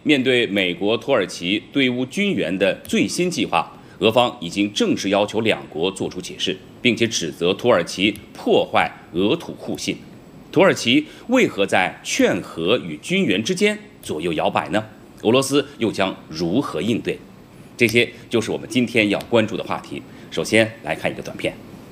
面对美国、土耳其对乌军援的最新计划，俄方已经正式要求两国作出解释，并且指责土耳其破坏俄土互信。土耳其为何在劝和与军援之间左右摇摆呢？俄罗斯又将如何应对？这些就是我们今天要关注的话题。首先来看一个短片。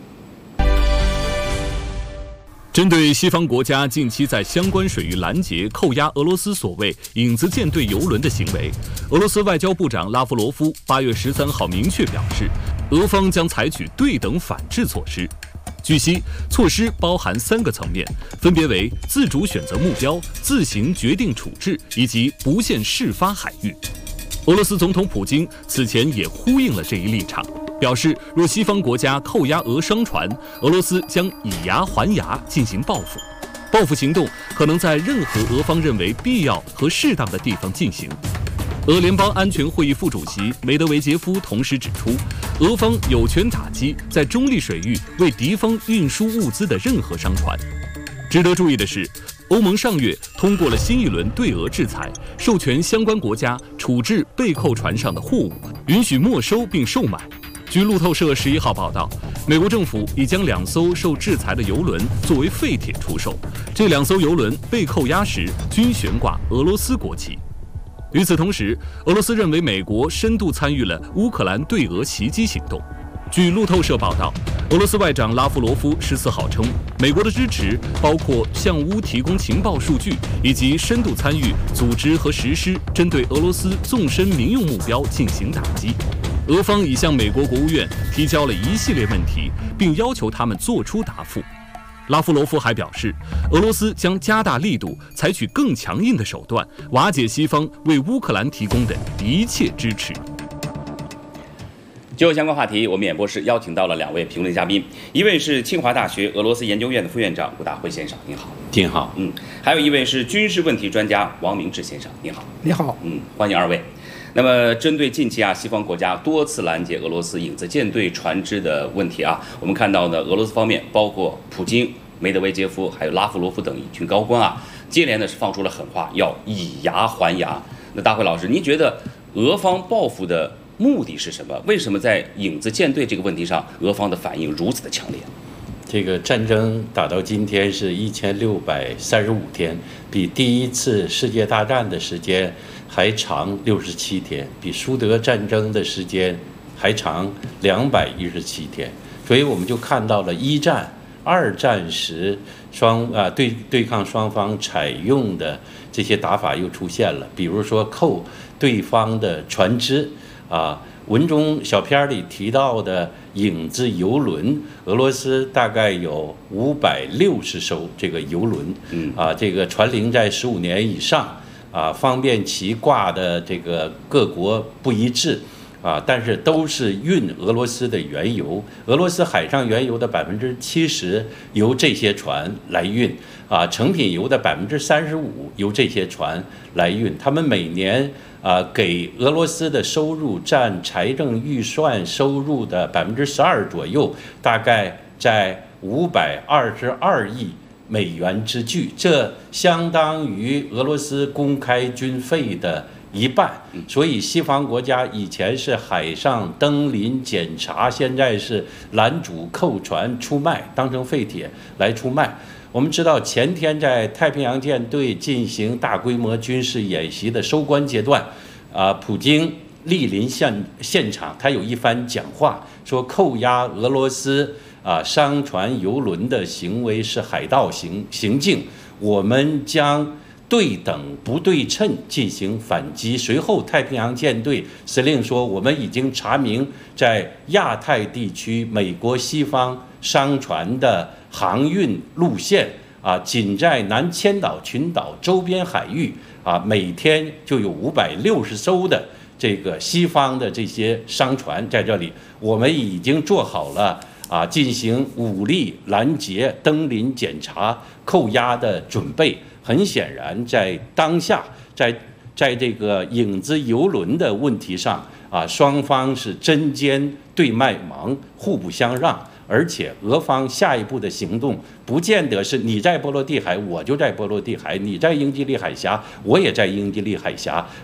针对西方国家近期在相关水域拦截、扣押俄罗斯所谓影子舰队油轮的行为，俄罗斯外交部长拉夫罗夫8月13号明确表示，俄方将采取对等反制措施。据悉，措施包含3个层面，分别为自主选择目标、自行决定处置以及不限释发海域。俄罗斯总统普京此前也呼应了这一立场，表示若西方国家扣押俄商船，俄罗斯将以牙还牙进行报复。报复行动可能在任何俄方认为必要和适当的地方进行。俄联邦安全会议副主席梅德韦杰夫同时指出，俄方有权打击在中立水域为敌方运输物资的任何商船。值得注意的是，欧盟上月通过了新一轮对俄制裁，授权相关国家处置被扣船上的货物，允许没收并售卖。据路透社11号报道，美国政府已将2艘受制裁的油轮作为废铁出售，这2艘油轮被扣押时均悬挂俄罗斯国旗。与此同时，俄罗斯认为美国深度参与了乌克兰对俄袭击行动。据路透社报道，俄罗斯外长拉夫罗夫14号称，美国的支持包括向乌提供情报数据，以及深度参与组织和实施针对俄罗斯纵深民用目标进行打击。俄方已向美国国务院提交了一系列问题，并要求他们作出答复。拉夫罗夫还表示，俄罗斯将加大力度，采取更强硬的手段，瓦解西方为乌克兰提供的一切支持。 就相关话题，我们演播室邀请到了2位评论嘉宾，一位是清华大学俄罗斯研究院的副院长吴大辉先生，您好。 您好。 还有一位是军事问题专家王明志先生，您好。 你好。 欢迎2位。那么，针对近期西方国家多次拦截俄罗斯影子舰队船只的问题我们看到呢，俄罗斯方面包括普京、梅德韦杰夫还有拉夫罗夫等一群高官接连的是放出了狠话，要以牙还牙。那大辉老师，您觉得俄方报复的目的是什么？为什么在影子舰队这个问题上，俄方的反应如此的强烈？ 这个战争打到今天是1635天，比第一次世界大战的时间还长67天，比苏德战争的时间还长217天。所以我们就看到了1战、2战时对抗双方采用的这些打法又出现了，比如说扣对方的船只文中小片里提到的影子油轮，俄罗斯大概有560艘这个油轮，这个船龄在15年以上，方便其挂的这个各国不一致，但是都是运俄罗斯的原油，俄罗斯海上原油的70%由这些船来运，成品油的35%由这些船来运，他们每年给俄罗斯的收入占财政预算收入的12%左右，大概在522亿美元之巨，这相当于俄罗斯公开军费的1半。所以西方国家以前是海上登临检查，现在是拦阻扣船出卖，当成废铁来出卖。我们知道前天在太平洋舰队进行大规模军事演习的收官阶段，普京莅临现场，他有一番讲话，说扣押俄罗斯商船油轮的行为是海盗行径，我们将对等不对称进行反击。随后太平洋舰队司令说，我们已经查明在亚太地区美国西方商船的航运路线仅在南千岛群岛周边海域每天就有560艘的这个西方的这些商船在这里，我们已经做好了进行武力拦截、登临检查、扣押的准备。很显然，在当下，在这个影子油轮的问题上双方是针尖对麦芒，互不相让。而且俄方下一步的行动不见得是你在波罗的海我就在波罗的海，你在英吉利海峡我也在英吉利海峡，